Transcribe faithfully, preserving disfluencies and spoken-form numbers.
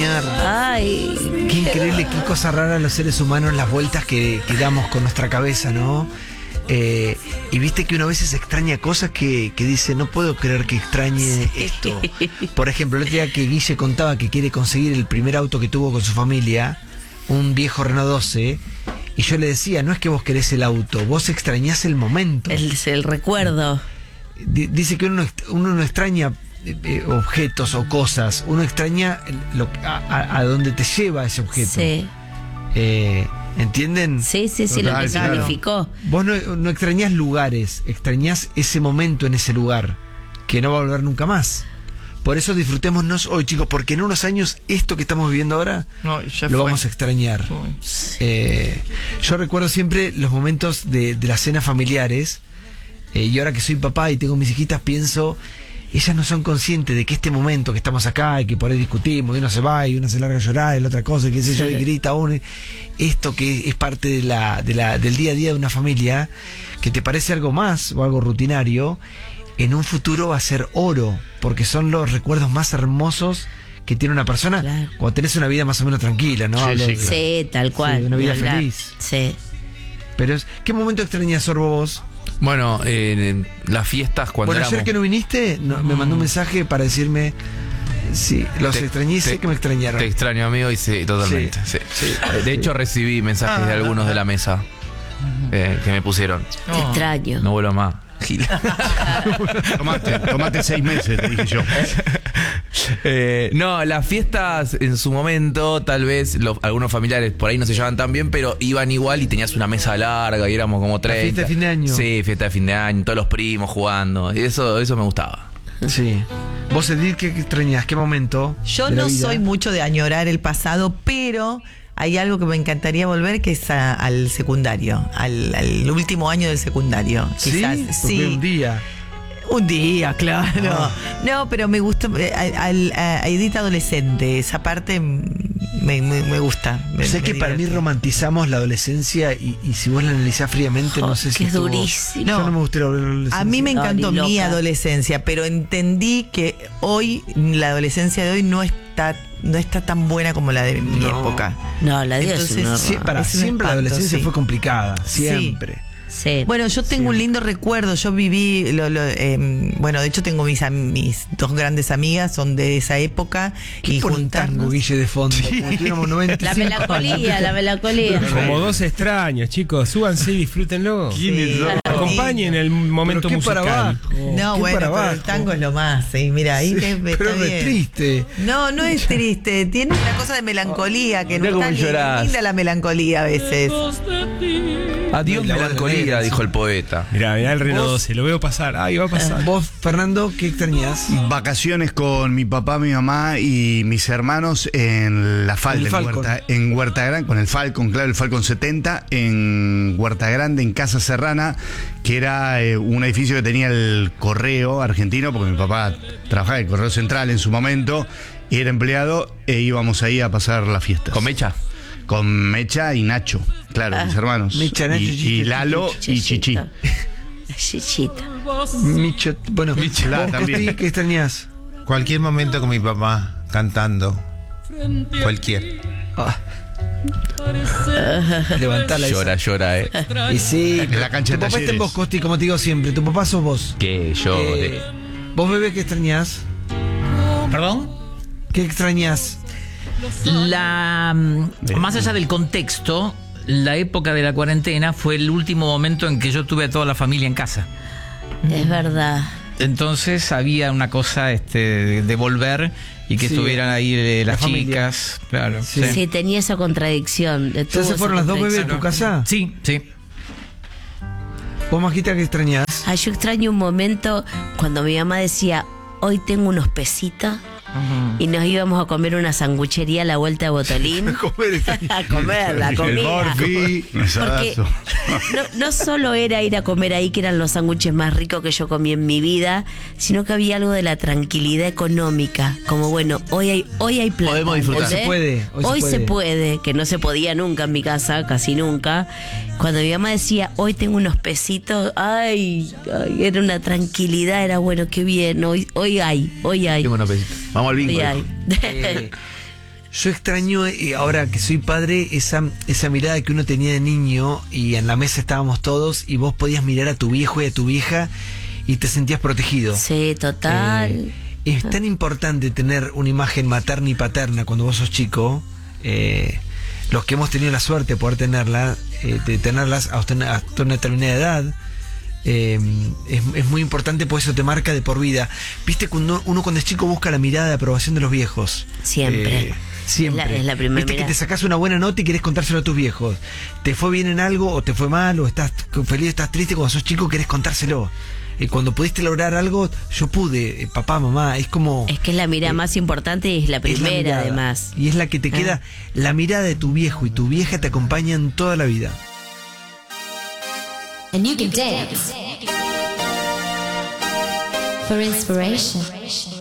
extrañar. Ay. Qué increíble, qué cosa rara los seres humanos, las vueltas que, que damos con nuestra cabeza, ¿no? Eh, y viste que uno a veces extraña cosas que, que dice, no puedo creer que extrañe esto. Por ejemplo, el otro día que Guille contaba que quiere conseguir el primer auto que tuvo con su familia, un viejo Renault doce, y yo le decía, no es que vos querés el auto, vos extrañás el momento. El, el recuerdo. D- dice que uno, uno no extraña eh, objetos o cosas, uno extraña lo, a, a, a dónde te lleva ese objeto. Sí. Eh, ¿Entienden? Sí, sí, sí, Total, lo que claro. significó. Vos no, no extrañás lugares, extrañás ese momento en ese lugar, que no va a volver nunca más. Por eso disfrutémonos hoy, chicos, porque en unos años esto que estamos viviendo ahora No, ya lo fue. vamos a extrañar. Eh, yo recuerdo siempre los momentos de, de las cenas familiares, eh, y ahora que soy papá y tengo mis hijitas, pienso, ellas no son conscientes de que este momento que estamos acá y que por ahí discutimos, y uno se va y uno se larga a llorar, y la otra cosa, y qué sé yo, y grita uno, esto que es parte de la, de la, del día a día de una familia, que te parece algo más o algo rutinario, en un futuro va a ser oro, porque son los recuerdos más hermosos que tiene una persona, Claro. cuando tenés una vida más o menos tranquila, ¿no? Sí, Hablo sí, de- claro. Sí, tal cual. Sí, una vida ni hablar. feliz. Sí. Pero es, ¿qué momento extrañas, Sorbo, vos? Bueno, eh, las fiestas cuando Bueno, éramos... ayer que no viniste, no, me mandó un mensaje para decirme, sí, los Te- extrañé y sé te- que me extrañaron. Te extraño, amigo, y sí, totalmente. Sí, sí. sí. Eh, De hecho, recibí mensajes de algunos de la mesa eh, que me pusieron. Te extraño. No vuelvo más. Gil. Tomate, tomate seis meses, te dije yo. Eh, no, las fiestas en su momento, tal vez los, algunos familiares por ahí no se llevaban tan bien, pero iban igual y tenías una mesa larga y éramos como treinta. fiesta de fin de año. Sí, fiesta de fin de año, todos los primos jugando. Y eso, eso me gustaba. Sí. Vos, Edith, ¿qué qué extrañás? ¿Qué momento? Yo de la no vida? soy mucho de añorar el pasado, pero hay algo que me encantaría volver, que es a- al secundario, al, al último año del secundario. ¿Sí? Quizás. Porque Sí. un día. Un día, claro. Ah. No, pero me gusta, eh, a, al- a Edith adolescente, esa parte mm, me, me, me gusta. Me, Sé me que para mí divierte. romantizamos la adolescencia y, y si vos la analizás fríamente, Oh, no sé si qué estuvo- durísimo. Yo no, No. me gustaría volver a la adolescencia. A mí me No, encantó ni mi loca. adolescencia, pero entendí que hoy, la adolescencia de hoy no está, no está tan buena como la de mi No. época. No, la Dios es Entonces, un Sí, horror. para Es un siempre la espanto, adolescencia sí. fue complicada, Sí. siempre. Sí. Bueno, yo tengo un lindo recuerdo. Yo viví, lo, lo, eh, bueno, de hecho tengo mis, am- mis dos grandes amigas, son de esa época. ¿Qué Y pone un tango, juntarnos. Guille, de fondo? Como tuviéramos noventa y La cinco melancolía, años. la melancolía. Como dos extraños, chicos. Súbanse y disfrútenlo. Sí. Acompañen el momento Pero qué para musical. abajo. No, Qué bueno, para pero el abajo. tango es lo más. Sí, mira, ahí Sí, te, pero está es re bien. triste. No, no es triste. Tiene una cosa de melancolía que Mirá no cómo está ni llorás. linda la melancolía a veces. Adiós, La voz de melancolía, Nelson. dijo el poeta. Mirá, mirá el Renault Vos- doce, lo veo pasar. Ay, va a pasar. Vos, Fernando, ¿qué extrañás? Vacaciones con mi papá, mi mamá y mis hermanos en La Falda, El en Falcon. Huerta, en Huerta Grande, con el Falcon, claro, el Falcon setenta, en Huerta Grande, en Casa Serrana, que era eh, un edificio que tenía el correo argentino, porque mi papá trabajaba en el correo central en su momento, y era empleado, e íbamos ahí a pasar las fiestas. ¿Con mecha? Con Mecha y Nacho, claro, Ah. mis hermanos. Mecha, Nacho, y, Chichi, y Lalo y Chichi. Chichita. Micho, bueno, Michelada vos, también. Costi, ¿qué extrañás? Cualquier momento con mi papá cantando. Cualquier. Ah. Levantala esa. Llora, llora, eh. Y sí, En la cancha tu de papá está en Talleres. vos, Costi, como te digo siempre. Tu papá sos vos. Que Eh, llore. vos, bebé, ¿qué extrañás? ¿Perdón? ¿Qué extrañás? La, mm, más allá del contexto, la época de la cuarentena fue el último momento en que yo tuve a toda la familia en casa. Es verdad. Entonces había una cosa este, de, de volver y que Sí, estuvieran ahí eh, las la familia. chicas. Claro. Sí. Sí, tenía esa contradicción. ¿Ya se fueron las dos bebés de tu casa? Sí, sí. ¿Vos, Majita, qué extrañás? Ah, yo extraño un momento cuando mi mamá decía, hoy tengo unos pesitos, y nos íbamos a comer una sanguchería a la vuelta de Botolín. Comer, A comer, la El comida. Morphy, Porque asadazo. no, no solo era ir a comer ahí, que eran los sándwiches más ricos que yo comí en mi vida, sino que había algo de la tranquilidad económica. Como bueno, hoy hay, hoy hay plata. Podemos disfrutar. ¿entendés? Hoy se puede, hoy Hoy, se se, puede. puede, que no se podía nunca en mi casa, casi nunca. Cuando mi mamá decía, hoy tengo unos pesitos, ay, ay, era una tranquilidad, era bueno, qué bien, hoy, hoy hay, hoy hay. Qué buena pesita. Vamos al bingo. Hoy hijo. hay. Eh, Yo extraño, eh, ahora que soy padre, esa, esa mirada que uno tenía de niño y en la mesa estábamos todos y vos podías mirar a tu viejo y a tu vieja y te sentías protegido. Sí, total. Eh, es tan importante tener una imagen materna y paterna cuando vos sos chico. Eh, los que hemos tenido la suerte de poder tenerla, eh, de tenerlas hasta una, hasta una determinada edad. Eh, es, es muy importante, porque eso te marca de por vida. Viste, cuando uno cuando es chico busca la mirada de aprobación de los viejos. Siempre. Eh, siempre. Es la- es la primera Viste que mirada. te sacás una buena nota y querés contárselo a tus viejos. Te fue bien en algo o te fue mal, o estás feliz o estás triste. Cuando sos chico querés contárselo. Eh, cuando pudiste lograr algo, yo pude, eh, papá, mamá, es como... Es que es la mirada eh, más importante y es la es la primera, mirada. además. Y es la que te queda, Ah. la mirada de tu viejo y tu vieja te acompañan toda la vida. And you can dance for inspiration.